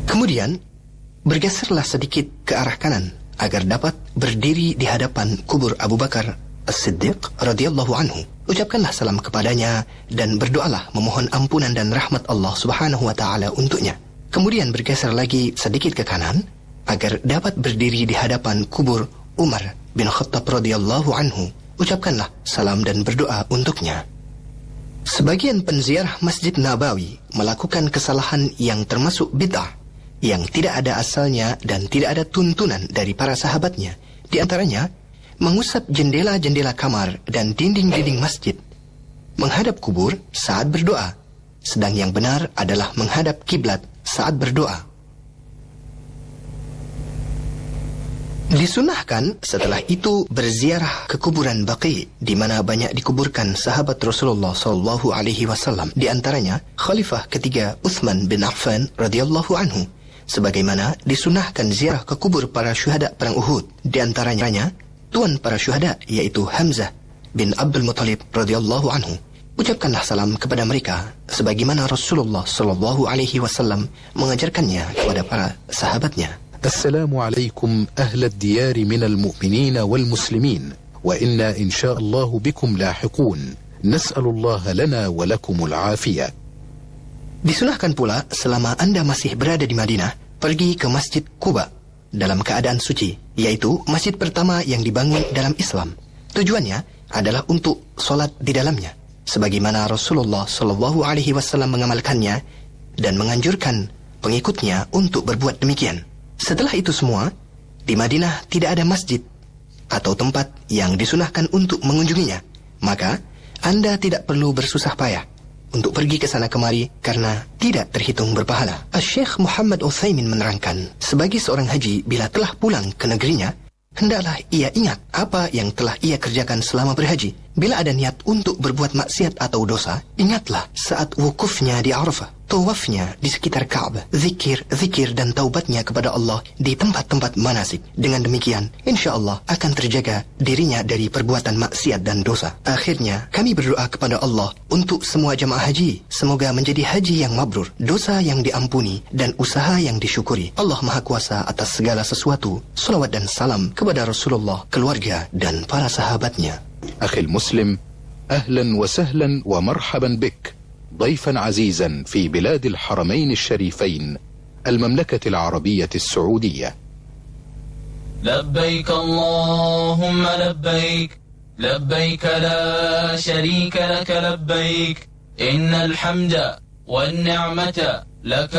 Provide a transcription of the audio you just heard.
Kemudian bergeserlah sedikit ke arah kanan agar dapat berdiri di hadapan kubur Abu Bakar As-Siddiq radhiyallahu anhu. Ucapkanlah salam kepadanya dan berdoalah memohon ampunan dan rahmat Allah Subhanahu wa taala untuknya. Kemudian bergeser lagi sedikit ke kanan agar dapat berdiri di hadapan kubur Umar bin Khattab radhiyallahu anhu. Ucapkanlah salam dan berdoa untuknya. Sebagian penziarah Masjid Nabawi melakukan kesalahan yang termasuk bid'ah, yang tidak ada asalnya dan tidak ada tuntunan dari para sahabatnya. Di antaranya, mengusap jendela-jendela kamar dan dinding-dinding masjid, menghadap kubur saat berdoa, sedang yang benar adalah menghadap kiblat saat berdoa. Disunahkan setelah itu berziarah ke kuburan Baqi, di mana banyak dikuburkan sahabat Rasulullah sallallahu alaihi wasallam, di antaranya Khalifah ketiga Utsman bin Affan radhiyallahu anhu, sebagaimana disunahkan ziarah ke kubur para syuhada perang Uhud, di antaranya tuan para syuhada yaitu Hamzah bin Abdul Muttalib radhiyallahu anhu. Ucapkanlah salam kepada mereka sebagaimana Rasulullah sallallahu alaihi wasallam mengajarkannya kepada para sahabatnya. السلام عليكم أهل الديار من المؤمنين والمسلمين وإنا إن شاء الله بكم لاحقون نسأل الله لنا ولكم العافية. Disunahkan pula selama Anda masih berada di Madinah, pergi ke Masjid Quba dalam keadaan suci, yaitu masjid pertama yang dibangun dalam Islam. Tujuannya adalah untuk solat di dalamnya, sebagaimana Rasulullah sallallahu alaihi wasallam mengamalkannya dan menganjurkan pengikutnya untuk berbuat demikian. Setelah itu semua, di Madinah tidak ada masjid atau tempat yang disunahkan untuk mengunjunginya. Maka, Anda tidak perlu bersusah payah untuk pergi ke sana kemari karena tidak terhitung berpahala. Syekh Muhammad Utsaimin menerangkan, sebagai seorang haji bila telah pulang ke negerinya, hendaklah ia ingat apa yang telah ia kerjakan selama berhaji. Bila ada niat untuk berbuat maksiat atau dosa, ingatlah saat wukufnya di Arafah, tawafnya di sekitar Ka'bah, zikir dan taubatnya kepada Allah di tempat-tempat manasik. Dengan demikian, insya-Allah akan terjaga dirinya dari perbuatan maksiat dan dosa. Akhirnya, kami berdoa kepada Allah untuk semua jamaah haji. Semoga menjadi haji yang mabrur, dosa yang diampuni, dan usaha yang disyukuri. Allah Maha Kuasa atas segala sesuatu. Salawat dan salam kepada Rasulullah, keluarga, dan para sahabatnya. أخي المسلم، أهلا وسهلا ومرحبا بك ضيفا عزيزا في بلاد الحرمين الشريفين المملكة العربية السعودية. لبيك اللهم لبيك، لبيك لا شريك لك لبيك، إن الحمد والنعمة لك